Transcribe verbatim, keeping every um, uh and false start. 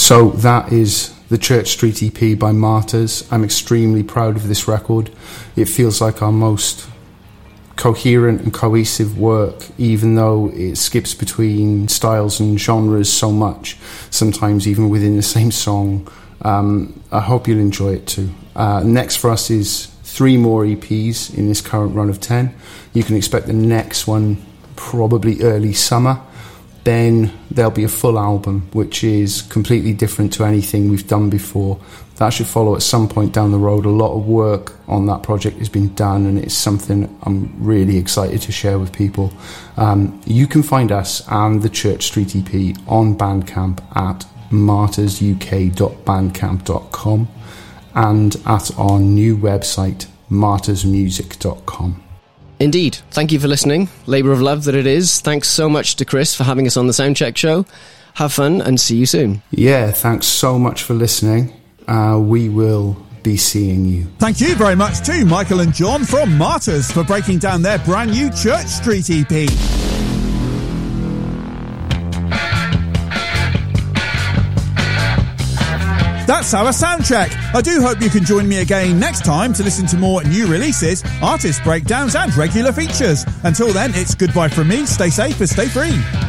So that is the Church Street E P by Martyrs. I'm extremely proud of this record. It feels like our most coherent and cohesive work, even though it skips between styles and genres so much, sometimes even within the same song. Um, I hope you'll enjoy it too. Uh, next for us is three more E Ps in this current run of ten. You can expect the next one probably early summer. Then there'll be a full album, which is completely different to anything we've done before. That should follow at some point down the road. A lot of work on that project has been done, and it's something I'm really excited to share with people. Um, you can find us and the Church Street E P on Bandcamp at martyrs u k dot bandcamp dot com and at our new website, martyrs music dot com. Indeed. Thank you for listening. Labour of love that it is. Thanks so much to Chris for having us on the Soundcheck show. Have fun and see you soon. Yeah, thanks so much for listening. Uh, we will be seeing you. Thank you very much to Michael and John from Martyrs for breaking down their brand new Church Street E P. That's our Soundcheck. I do hope you can join me again next time to listen to more new releases, artist breakdowns and regular features. Until then, it's goodbye from me. Stay safe and stay free.